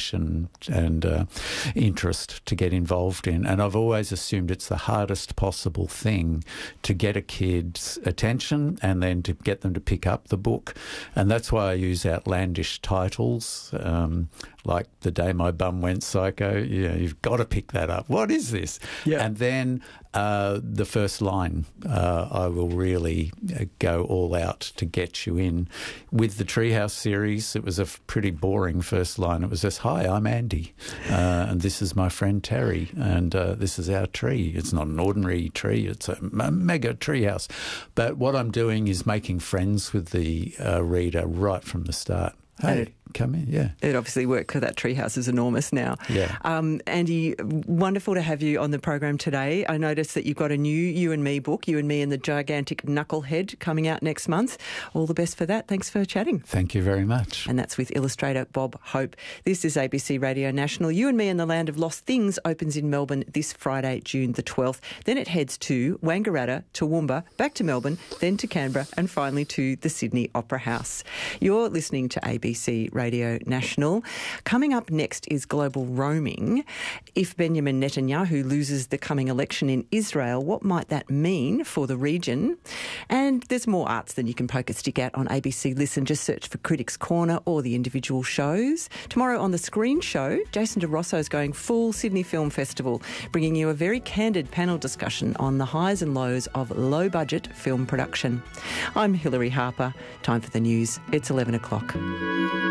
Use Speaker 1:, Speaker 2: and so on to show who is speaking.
Speaker 1: passion and interest to get involved in. And I've always assumed it's the hardest possible thing to get a kid's attention and then to get them to pick up the book. And that's why I use outlandish titles, like The Day My Bum Went Psycho. You've got to pick that up. What is this? Yeah. And then the first line, I will really go all out to get you in. With the Treehouse series, it was a pretty boring first line. It was just, "Hi, I'm Andy, and this is my friend Terry, and this is our tree." It's not an ordinary tree, it's a mega treehouse. But what I'm doing is making friends with the reader right from the start. Hey, come in, yeah.
Speaker 2: It obviously worked because that treehouse is enormous now.
Speaker 1: Yeah.
Speaker 2: Andy, wonderful to have you on the program today. I noticed that you've got a new You and Me book, You and Me and the Gigantic Knucklehead, coming out next month. All the best for that. Thanks for chatting.
Speaker 1: Thank you very much.
Speaker 2: And that's with illustrator Bob Hope. This is ABC Radio National. You and Me and the Land of Lost Things opens in Melbourne this Friday, June the 12th. Then it heads to Wangaratta, Toowoomba, back to Melbourne, then to Canberra, and finally to the Sydney Opera House. You're listening to ABC Radio National. Coming up next is Global Roaming. If Benjamin Netanyahu loses the coming election in Israel, what might that mean for the region? And there's more arts than you can poke a stick at on ABC Listen. Just search for Critics Corner or the individual shows. Tomorrow on The Screen Show, Jason De Rosso is going full Sydney Film Festival, bringing you a very candid panel discussion on the highs and lows of low-budget film production. I'm Hilary Harper. Time for the news. It's 11 o'clock.